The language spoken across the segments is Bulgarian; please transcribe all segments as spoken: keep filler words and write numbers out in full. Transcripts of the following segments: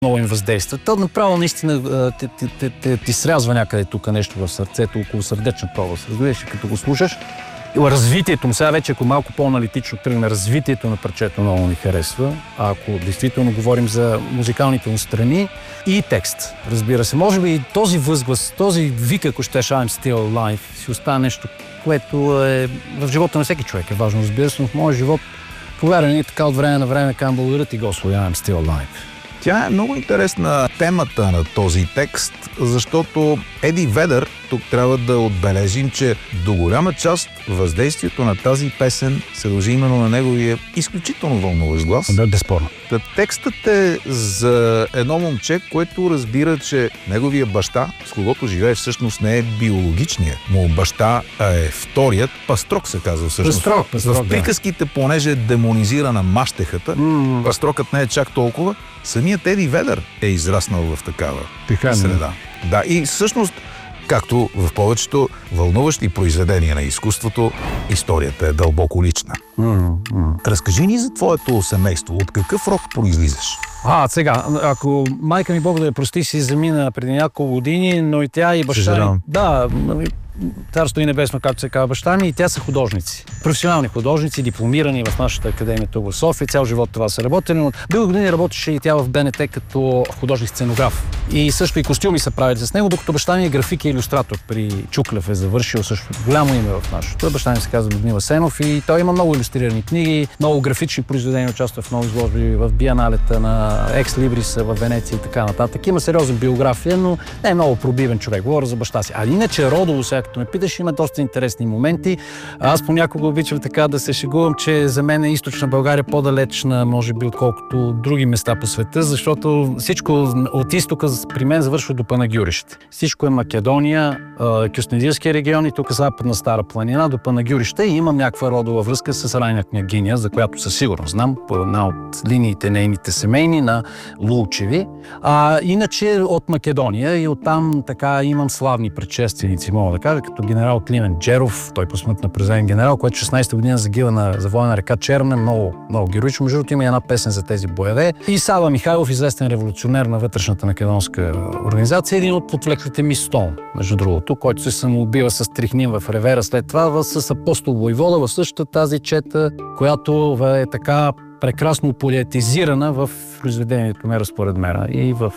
много им въздейства. То направо наистина ти, ти, ти, ти, ти срязва някъде тук нещо в сърцето, около сърдечната област. Разбираш, като го слушаш. Развитието му, сега вече ако малко по-аналитично тръгне, развитието на парчето много ми харесва. А ако действително говорим за музикалните му страни и текст, разбира се. Може би и този възглас, този вик, ако щеш I'm still alive, си остава нещо, което е в живота на всеки човек е важно, разбира се, но в моя живот, повярване, така от време на време казвам благодаря ти, Господи, I'm still alive. Тя е много интересна темата на този текст, защото Еди Ведър, тук трябва да отбележим, че до голяма част въздействието на тази песен се дължи именно на неговия изключително вълнуващ глас. Да, безспорно. Текстът е за едно момче, което разбира, че неговия баща, с когото живее, всъщност не е биологичният му баща, а е вторият, Пастрок се казва всъщност. Пастрок, Пастрок, в приказките, понеже е демонизирана мащехата, mm. Пастрокът не е чак толкова, самият Еди Ведър е израснал в такава Пихайна. среда. Да, и всъщност, както в повечето вълнуващи произведения на изкуството, историята е дълбоко лична. Mm-hmm. Разкажи ни за твоето семейство. От какъв род произлизаш? А, сега, ако майка ми, Бог да я прости, си замина преди няколко години, но и тя и баща ми... Да, царство и небесно, както се казва баща ми, и тя са художници. Професионални художници, дипломирани в нашата академия тук в София. Цял живот това са работили, но дълго години работеше и тя в БНТ като художник-сценограф. И също и костюми са правили с него, докато баща ми е график и илюстратор. При Чуклев е завършил също голямо име в нашото. Баща ми се казва Людмила Сенов и той има много илюстрирани книги, много графични произведения, участва в много изложби в биеналета на Екс Либриса в Венеция и така нататък. Има сериозна биография, но не е много пробивен човек. Говоря за баща си. А иначе родово, сега като ме питаш, има доста интересни моменти. Аз понякога обичам така да се шегувам, че за мен е източна България по-далечна, може би, отколкото други места по света, защото всичко от изтока при мен завършва до Панагюрище. Всичко е Македония, Кюстендилския регион и тук Западна Стара планина до Панагюрище и имам някаква родова връзка с Райна княгиня, за която със сигурност знам по една от линиите нейните семейни на Лулчеви. А иначе от Македония и оттам така имам славни предшественици, мога да кажа, като генерал Климент Джеров, той посмъртна президент генерал, който шестнадесета година загива на завоя на река Черна, много, много героично. Между другото има една песен за тези боеве. И Сава Михайлов, известен революционер на вътрешната македонска организация, един от подвлеклите ми Стон, между другото, който се самоубива с стрихнин в ревера след това с Апостол Войвода в същата тази чета, която е така прекрасно полиетизирана в произведението Мера според мера и в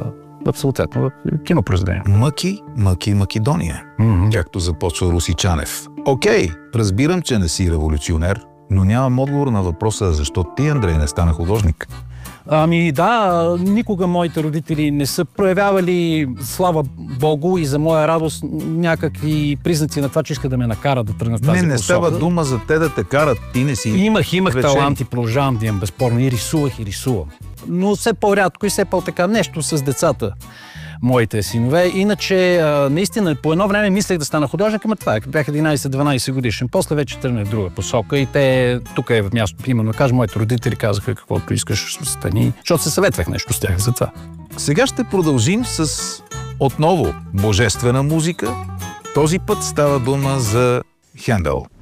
в съответно в кинопроизведение. Мъки, мъки Македония, mm-hmm. както започва Русичанев. Окей, разбирам, че не си революционер, но нямам отговор на въпроса защо ти, Андрей, не стана художник. Ами да, никога моите родители не са проявявали, слава Богу, и за моя радост някакви признаци на това, че искат да ме накарат да тръгна в тази посока. Не, не става дума за те да те карат, ти не си... Имах, имах талант и продължавам да имам, безспорно, и рисувах, и рисувам. Но все по-рядко и все по-така нещо с децата, моите синове. Иначе, наистина, по едно време мислех да стана художник, ама това е, бях единадесет-дванадесет годишен. После вече тръгнах в друга посока и те, тук е в мястото, именно кажа, моите родители казаха каквото искаш, стани, защото се съветвах нещо с тях за това. Сега ще продължим с отново божествена музика. Този път става дума за Хендел.